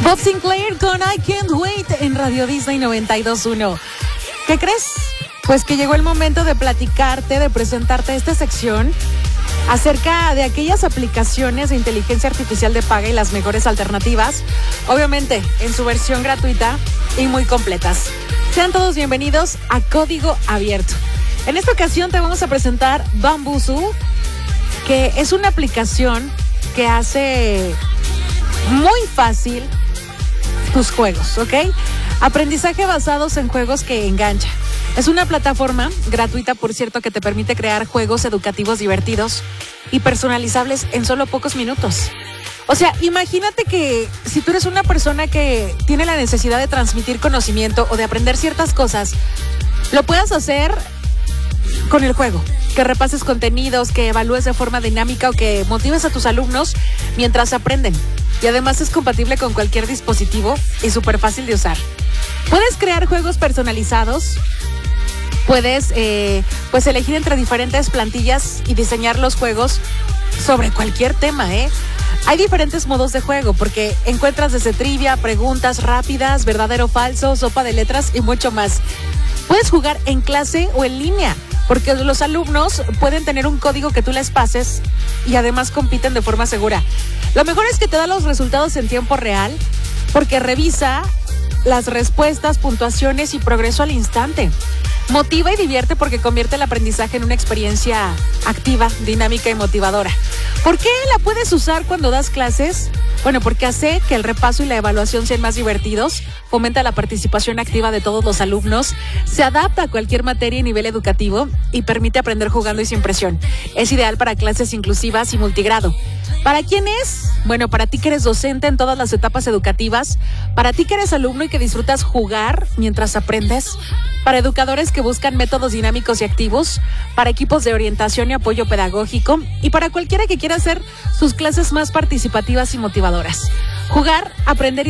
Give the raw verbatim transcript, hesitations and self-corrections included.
Bob Sinclair con I Can't Wait en Radio Disney noventa y dos punto uno. ¿Qué crees? Pues que llegó el momento de platicarte, de presentarte esta sección acerca de aquellas aplicaciones de inteligencia artificial de paga y las mejores alternativas, obviamente en su versión gratuita y muy completas. Sean todos bienvenidos a Código Abierto. En esta ocasión te vamos a presentar Bambuzu, que es una aplicación que hace muy fácil tus juegos, ¿ok? Aprendizaje basados en juegos que engancha. Es una plataforma gratuita, por cierto, que te permite crear juegos educativos divertidos y personalizables en solo pocos minutos. O sea, imagínate que si tú eres una persona que tiene la necesidad de transmitir conocimiento o de aprender ciertas cosas, lo puedas hacer con el juego. Que repases contenidos, que evalúes de forma dinámica o que motives a tus alumnos mientras aprenden. Y además es compatible con cualquier dispositivo y súper fácil de usar. Puedes crear juegos personalizados. Puedes eh, pues elegir entre diferentes plantillas y diseñar los juegos sobre cualquier tema, ¿eh? Hay diferentes modos de juego porque encuentras desde trivia, preguntas rápidas, verdadero o falso, sopa de letras y mucho más. Puedes jugar en clase o en línea, porque los alumnos pueden tener un código que tú les pases y además compiten de forma segura. Lo mejor es que te da los resultados en tiempo real porque revisa las respuestas, puntuaciones y progreso al instante. Motiva y divierte porque convierte el aprendizaje en una experiencia activa, dinámica y motivadora. ¿Por qué la puedes usar cuando das clases? Bueno, porque hace que el repaso y la evaluación sean más divertidos, fomenta la participación activa de todos los alumnos, se adapta a cualquier materia y nivel educativo y permite aprender jugando y sin presión. Es ideal para clases inclusivas y multigrado. ¿Para quién es? Bueno, para ti que eres docente en todas las etapas educativas, para ti que eres alumno y que disfrutas jugar mientras aprendes, para educadores que buscan métodos dinámicos y activos, para equipos de orientación y apoyo pedagógico y para cualquiera que quiera hacer sus clases más participativas y motivadoras. Jugar, aprender y